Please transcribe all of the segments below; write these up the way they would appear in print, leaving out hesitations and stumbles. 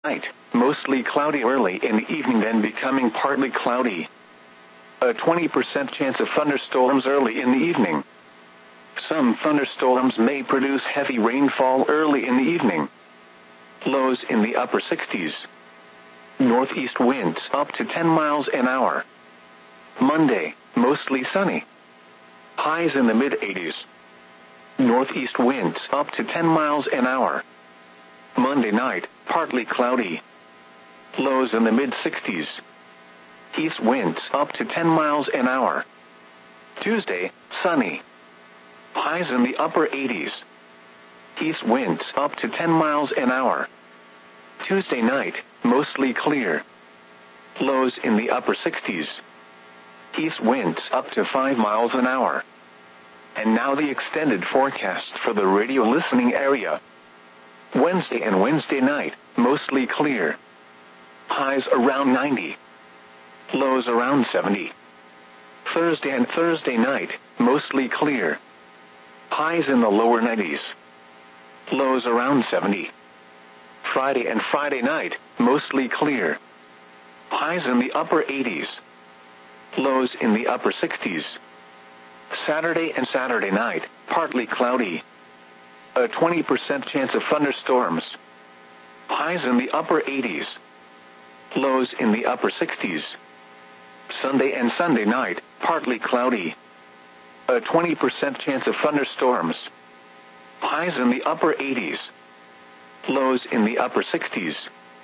Night, mostly cloudy early in the evening, then becoming partly cloudy. A 20% chance of thunderstorms early in the evening. Some thunderstorms may produce heavy rainfall early in the evening. Lows in the upper 60s. Northeast winds up to 10 miles an hour. Monday, mostly sunny. Highs in the mid-80s. Northeast winds up to 10 miles an hour. Monday night, partly cloudy. Lows in the mid-60s. East winds up to 10 miles an hour. Tuesday, sunny. Highs in the upper 80s. East winds up to 10 miles an hour. Tuesday night, mostly clear. Lows in the upper 60s. East winds up to 5 miles an hour. And now the extended forecast for the radio listening area. Wednesday and Wednesday night, mostly clear. Highs around 90. Lows around 70. Thursday and Thursday night, mostly clear. Highs in the lower 90s. Lows around 70. Friday and Friday night, mostly clear. Highs in the upper 80s. Lows in the upper 60s. Saturday and Saturday night, partly cloudy. A 20% chance of thunderstorms. Highs in the upper 80s. Lows in the upper 60s. Sunday and Sunday night, partly cloudy. A 20% chance of thunderstorms. Highs in the upper 80s. Lows in the upper 60s.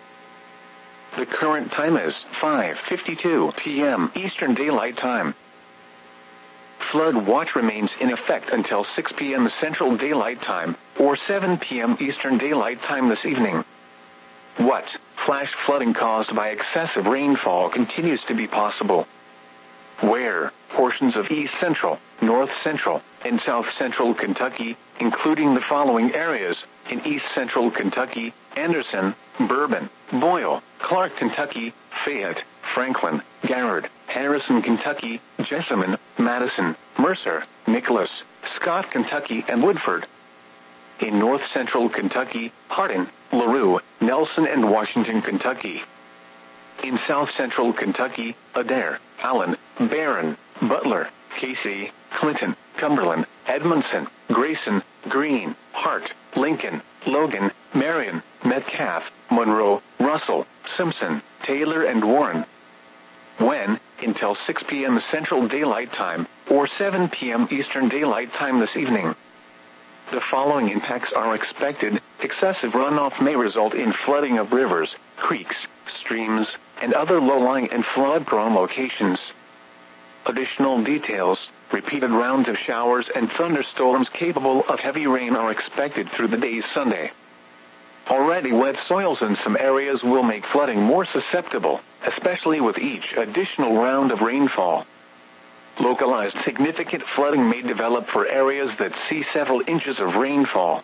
The current time is 5:52 p.m. Eastern Daylight Time. Flood watch remains in effect until 6 p.m. Central Daylight Time, or 7 p.m. Eastern Daylight Time this evening. What? Flash flooding caused by excessive rainfall continues to be possible. Where? Portions of East Central, North Central, and South Central Kentucky, including the following areas: in East Central Kentucky, Anderson, Bourbon, Boyle, Clark, Kentucky, Fayette, Franklin, Garrard, Harrison, Kentucky, Jessamine, Madison, Mercer, Nicholas, Scott, Kentucky, and Woodford. In North Central Kentucky, Hardin, LaRue, Nelson, and Washington, Kentucky. In South Central Kentucky, Adair, Allen, Barron, Butler, Casey, Clinton, Cumberland, Edmondson, Grayson, Greene, Hart, Lincoln, Logan, Marion, Metcalf, Monroe, Russell, Simpson, Taylor, and Warren. When? Until 6 p.m. Central Daylight Time, or 7 p.m. Eastern Daylight Time this evening. The following impacts are expected. Excessive runoff may result in flooding of rivers, creeks, streams, and other low-lying and flood-prone locations. Additional details: repeated rounds of showers and thunderstorms capable of heavy rain are expected through the day Sunday. Already wet soils in some areas will make flooding more susceptible, especially with each additional round of rainfall. Localized significant flooding may develop for areas that see several inches of rainfall.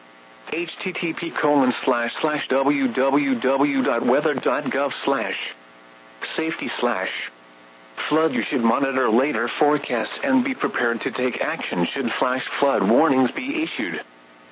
http://www.weather.gov/safety/ flood. You should monitor later forecasts and be prepared to take action should flash flood warnings be issued.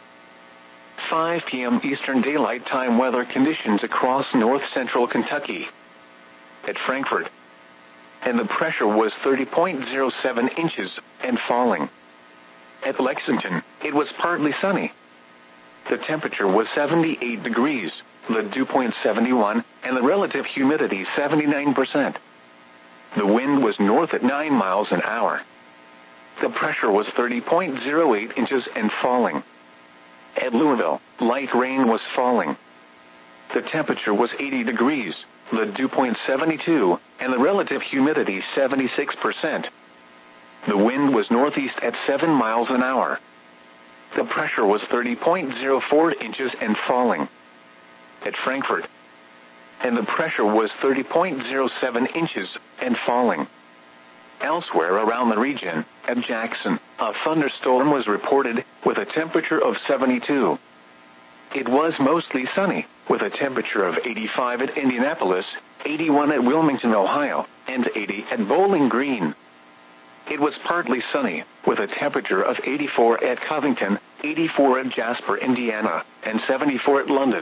5 p.m. Eastern Daylight Time weather conditions across North Central Kentucky. At Frankfort. And the pressure was 30.07 inches and falling. At Lexington, it was partly sunny. The temperature was 78 degrees, the dew point 71, and the relative humidity 79%. The wind was north at 9 miles an hour. The pressure was 30.08 inches and falling. At Louisville, light rain was falling. The temperature was 80 degrees, the dew point 72, and the relative humidity 76%. The wind was northeast at 7 miles an hour. The pressure was 30.04 inches and falling. At Frankfort. And the pressure was 30.07 inches and falling. Elsewhere around the region, at Jackson, a thunderstorm was reported with a temperature of 72. It was mostly sunny, with a temperature of 85 at Indianapolis, 81 at Wilmington, Ohio, and 80 at Bowling Green. It was partly sunny, with a temperature of 84 at Covington, 84 at Jasper, Indiana, and 74 at London.